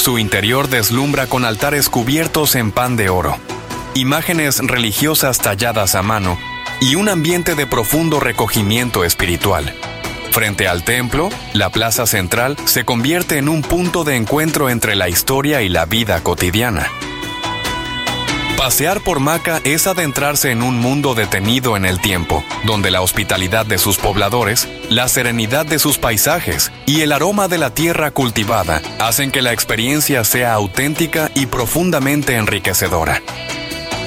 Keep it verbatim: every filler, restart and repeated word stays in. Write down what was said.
Su interior deslumbra con altares cubiertos en pan de oro, imágenes religiosas talladas a mano y un ambiente de profundo recogimiento espiritual. Frente al templo, la plaza central se convierte en un punto de encuentro entre la historia y la vida cotidiana. Pasear por Maca es adentrarse en un mundo detenido en el tiempo, donde la hospitalidad de sus pobladores, la serenidad de sus paisajes y el aroma de la tierra cultivada hacen que la experiencia sea auténtica y profundamente enriquecedora.